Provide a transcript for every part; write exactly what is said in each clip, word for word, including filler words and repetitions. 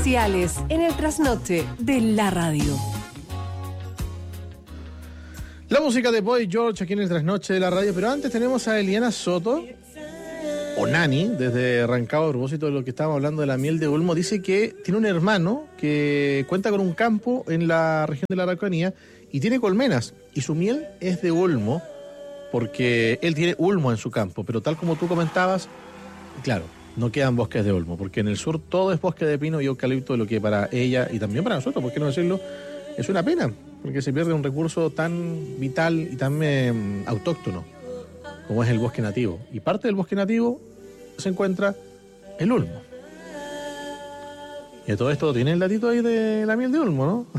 especiales en el trasnoche de la radio. La música de Boy George aquí en el trasnoche de la radio, pero antes tenemos a Eliana Soto, o Nani, desde Rancagua, a propósito de lo que estábamos hablando de la miel de Olmo. Dice que tiene un hermano que cuenta con un campo en la región de la Araucanía y tiene colmenas, y su miel es de Olmo, porque él tiene Olmo en su campo, pero tal como tú comentabas, claro, no quedan bosques de Olmo, porque en el sur todo es bosque de pino y eucalipto, lo que para ella y también para nosotros, ¿por qué no decirlo?, es una pena, porque se pierde un recurso tan vital y tan eh, autóctono como es el bosque nativo. Y parte del bosque nativo se encuentra el Olmo. Y de todo esto tiene el datito ahí de la miel de Olmo, ¿no?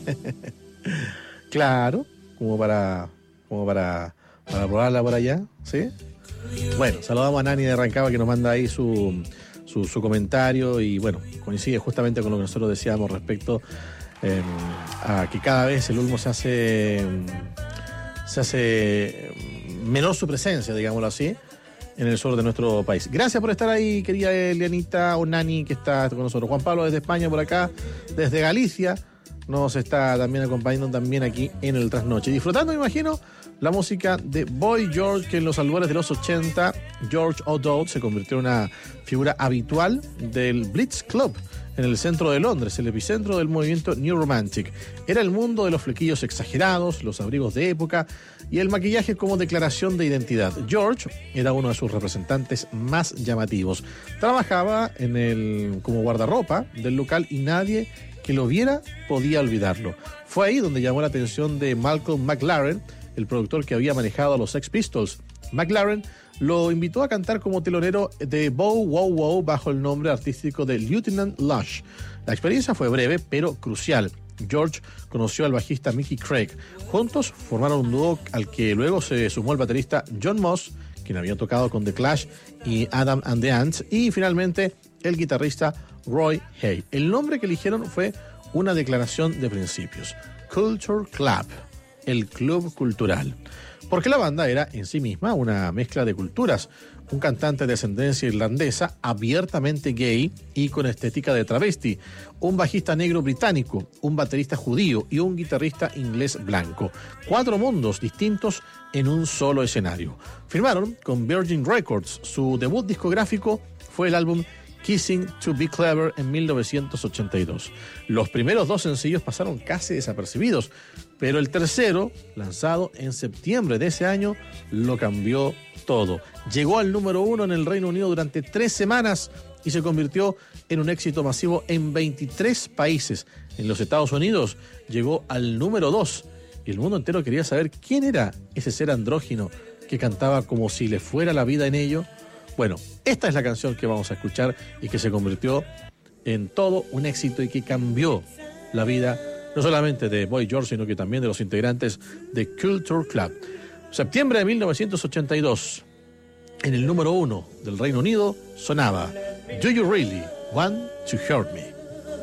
Claro, como para, como para, para probarla por allá, ¿sí? Bueno, saludamos a Nani de Rancagua que nos manda ahí su, su, su comentario y bueno, coincide justamente con lo que nosotros decíamos respecto Eh, a que cada vez el Olmo se hace se hace menor su presencia, digámoslo así, en el sur de nuestro país. Gracias por estar ahí, querida Elianita o Nani, que está con nosotros. Juan Pablo desde España por acá, desde Galicia, nos está también acompañando también aquí en el Trasnoche. Disfrutando, me imagino, la música de Boy George, que en los albores de los ochenta, George O'Dowd se convirtió en una figura habitual del Blitz Club, en el centro de Londres, el epicentro del movimiento New Romantic. Era el mundo de los flequillos exagerados, los abrigos de época y el maquillaje como declaración de identidad. George era uno de sus representantes más llamativos. Trabajaba en el, como guardarropa del local y nadie que lo viera podía olvidarlo. Fue ahí donde llamó la atención de Malcolm McLaren, el productor que había manejado a los Sex Pistols. McLaren lo invitó a cantar como telonero de Bow Wow Wow bajo el nombre artístico de Lieutenant Lush. La experiencia fue breve, pero crucial. George conoció al bajista Mickey Craig. Juntos formaron un dúo al que luego se sumó el baterista John Moss, quien había tocado con The Clash y Adam and the Ants, y finalmente el guitarrista Roy Hay. El nombre que eligieron fue una declaración de principios: Culture Club, el club cultural. Porque la banda era en sí misma una mezcla de culturas, un cantante de ascendencia irlandesa abiertamente gay y con estética de travesti, un bajista negro británico, un baterista judío y un guitarrista inglés blanco. Cuatro mundos distintos en un solo escenario. Firmaron con Virgin Records. Su debut discográfico fue el álbum Kissing to Be Clever en mil novecientos ochenta y dos. Los primeros dos sencillos pasaron casi desapercibidos, pero el tercero, lanzado en septiembre de ese año, lo cambió todo. Llegó al número uno en el Reino Unido durante tres semanas y se convirtió en un éxito masivo en veintitrés países. En los Estados Unidos llegó al número dos y el mundo entero quería saber quién era ese ser andrógino que cantaba como si le fuera la vida en ello. Bueno, esta es la canción que vamos a escuchar y que se convirtió en todo un éxito y que cambió la vida no solamente de Boy George, sino que también de los integrantes de Culture Club. Septiembre de mil novecientos ochenta y dos, en el número uno del Reino Unido, sonaba Do You Really Want to Hurt Me?